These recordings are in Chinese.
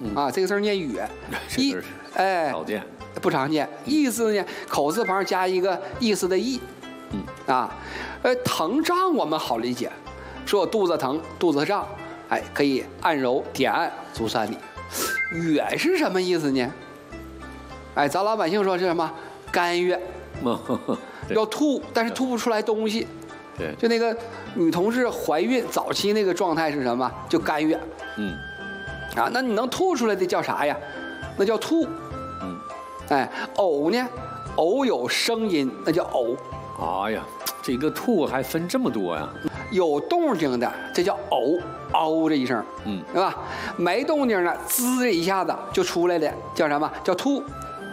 啊，这个字念哕， 少见， 不常见。意思呢，口字旁加一个意思的意，啊，疼胀我们好理解，说我肚子疼、肚子胀，哎，可以按揉点按足三里。哕是什么意思呢？哎，咱老百姓说是什么？干哕，要吐，但是吐不出来东西。 对， 就那个女同志怀孕早期那个状态是什么？就干哕。啊，那你能吐出来的叫啥呀？那叫吐。哎，呕呢？呕有声音，那叫呕。 哎呀，这个吐还分这么多呀？ 有动静的，这叫呕，嗷这一声，对吧？没动静的，滋这一下子就出来的，叫什么？叫吐。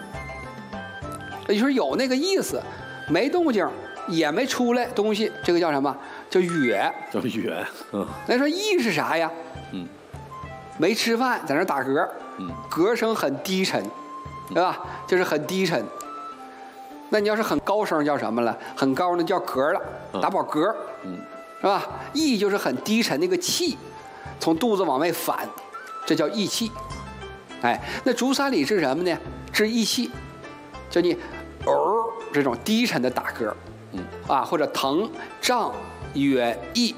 也就是有那个意思，没动静也没出来东西，这个叫什么？叫哕。 叫哕。 那说意是啥呀？没吃饭，在那打嗝，嗝声很低沉，对吧？就是很低沉。那你要是很高声叫什么了？很高呢叫嗝了，打饱嗝，是吧？意就是很低沉，那个气从肚子往外反，这叫意气。哎，那足三里治什么呢？治意气，就你这种低沉的打嗝，啊，或者疼、胀、哕、意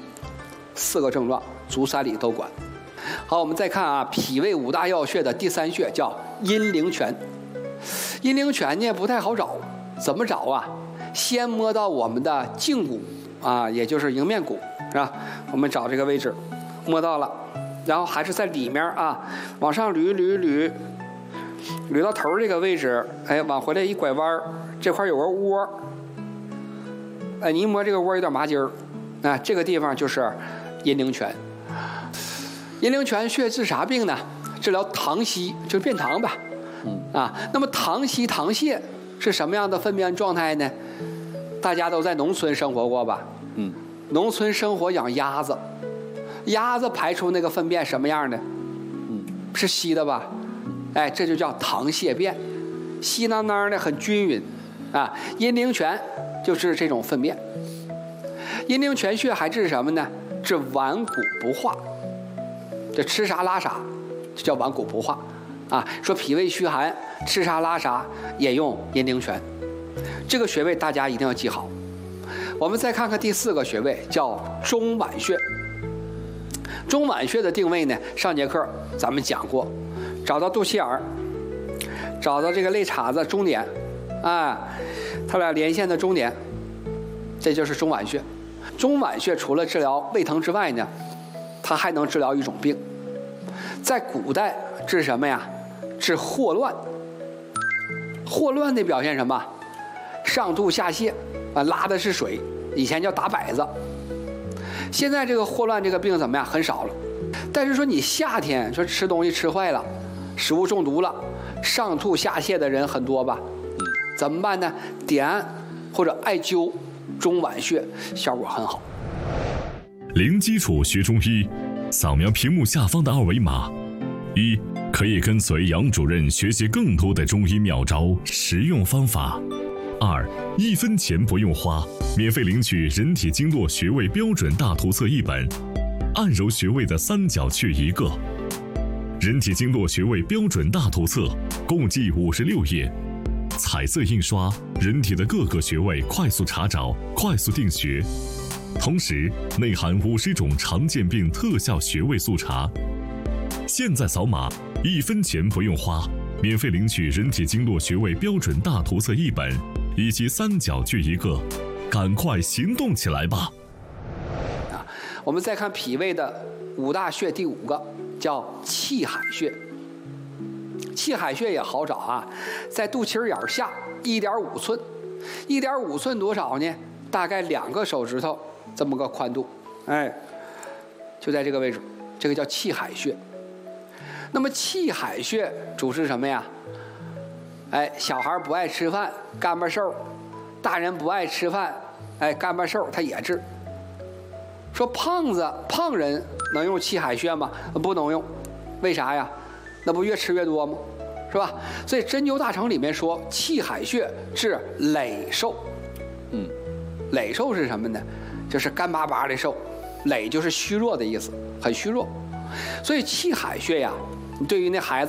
4个症状，足三里都管。好，我们再看啊，脾胃5大要穴的第3穴叫阴陵泉。阴陵泉呢不太好找，怎么找啊？先摸到我们的胫骨啊，也就是迎面骨，是吧？我们找这个位置，摸到了，然后还是在里面啊，往上捋到头这个位置，哎，往回来一拐弯，这块有个窝，哎，你一摸这个窝有点麻筋儿，啊，这个地方就是阴陵泉。阴陵泉穴治啥病呢？治疗溏稀，就是便溏吧。啊，那么溏稀、溏泻是什么样的粪便状态呢？大家都在农村生活过吧？农村生活养鸭子，鸭子排出那个粪便什么样的？是稀的吧？哎，这就叫溏泻便，稀囊囊的，很均匀。啊，阴陵泉就是这种粪便。阴陵泉穴还治什么呢？治顽固不化。这吃啥拉啥，就叫顽固不化，啊，说脾胃虚寒，吃啥拉啥也用阴陵泉，这个穴位大家一定要记好。我们再看看第4个穴位，叫中脘穴。中脘穴的定位呢，上节课咱们讲过，找到肚脐眼儿，找到这个肋叉子中点，啊，它俩连线的中点，这就是中脘穴。中脘穴除了治疗胃疼之外呢，它还能治疗一种病，在古代治什么呀？治霍乱。霍乱的表现什么？上吐下泻，啊，拉的是水，以前叫打摆子。现在这个霍乱这个病怎么样？很少了。但是说你夏天说吃东西吃坏了，食物中毒了，上吐下泻的人很多吧？怎么办呢？点按或者艾灸中脘穴，效果很好。 零基础学中医，扫描屏幕下方的2维码。1. 可以跟随杨主任学习更多的中医妙招、实用方法。2. 1分钱不用花，免费领取人体经络穴位标准大图册1本，按揉穴位的3角穴1个。人体经络穴位标准大图册共计56页，彩色印刷，人体的各个穴位快速查找、快速定穴。同时内含50种常见病特效穴位速查。现在扫码，1分钱不用花，免费领取人体经络穴位标准大图册1本，以及3角穴1个，赶快行动起来吧！ 我们再看脾胃的5大穴第5个，叫气海穴。气海穴也好找啊，在肚脐眼下1.5寸，1.5寸多少呢？大概2个手指头这么个宽度，哎，就在这个位置，这个叫气海穴。那么气海穴主治什么呀？哎，小孩不爱吃饭，干巴瘦；大人不爱吃饭，哎，干巴瘦，它也治。说胖人能用气海穴吗？不能用，为啥呀？那不越吃越多吗？是吧？所以针灸大成里面说，气海穴治羸瘦。羸瘦是什么呢？就是干巴巴的瘦，羸就是虚弱的意思，很虚弱。所以气海穴呀，对于那孩子